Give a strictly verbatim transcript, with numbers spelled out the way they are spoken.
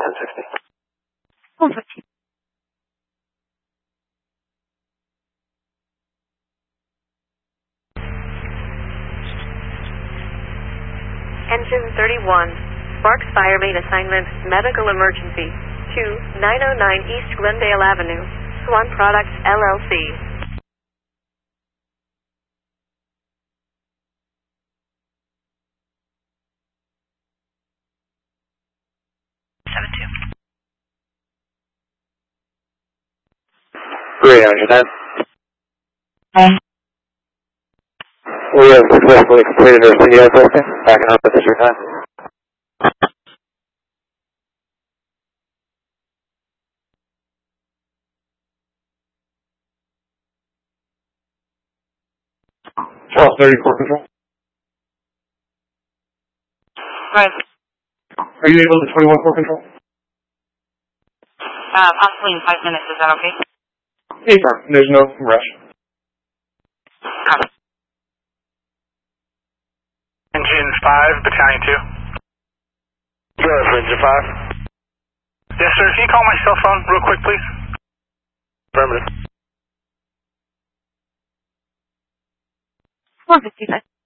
ten sixty. one fifty. Engine thirty-one. Sparks Fire Main Assignment, Medical Emergency, to nine oh nine East Glendale Avenue, Swan Products, L L C. seven two. Great, Engine ten. Hi. We have successfully completed our C D O testing. Backing up at this time. twelve thirty-four control. Right. Are you able to twenty-one four control? Uh, possibly in five minutes. Is that okay? Yeah, sure. There's no rush. Copy. Engine five, Battalion two. Go ahead for Engine five. Yes, sir. Can you call my cell phone real quick, please? Affirmative. one fifty-five.